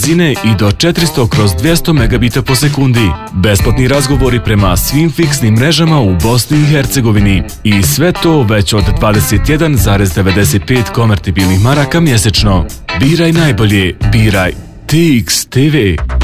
brzine i do 400/200 megabita po sekundi. Besplatni razgovori prema svim fiksnim mrežama u Bosni i Hercegovini. I sve to već od 21,95 konvertibilnih maraka mjesečno. Biraj najbolje, biraj TX TV.